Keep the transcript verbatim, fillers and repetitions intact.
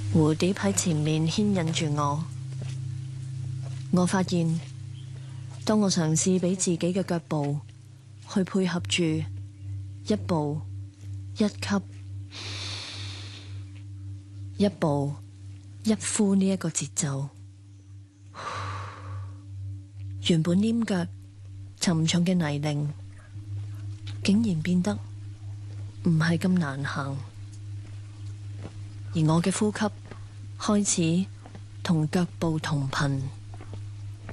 蝴蝶喺前面牽引住我，我發現當我嘗試俾自己嘅腳步去配合住一步一吸一步一呼呢一個節奏，原本黏腳沉重嘅泥濘竟然變得唔係咁難行，而我嘅呼吸開始同腳步同頻。